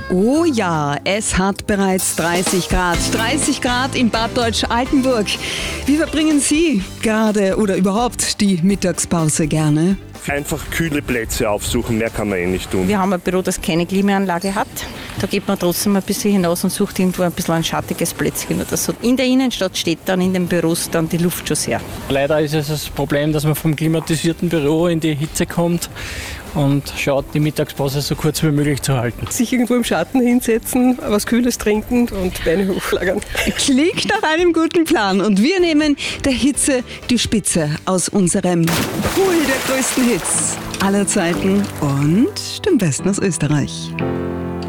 Oh ja, es hat bereits 30 Grad. 30 Grad in Bad Deutsch-Altenburg. Wie verbringen Sie gerade oder überhaupt die Mittagspause gerne? Einfach kühle Plätze aufsuchen, mehr kann man nicht tun. Wir haben ein Büro, das keine Klimaanlage hat. Da geht man trotzdem ein bisschen hinaus und sucht irgendwo ein bisschen ein schattiges Plätzchen oder so. In der Innenstadt steht dann in den Büros dann die Luft schon sehr. Leider ist es das Problem, dass man vom klimatisierten Büro in die Hitze kommt und schaut, die Mittagspause so kurz wie möglich zu halten. Sich irgendwo im Schatten hinsetzen, was Kühles trinken und Beine hochschlagen. Klingt nach einem guten Plan. Und wir nehmen der Hitze die Spitze aus unserem Pool der größten Hits aller Zeiten und dem Besten aus Österreich.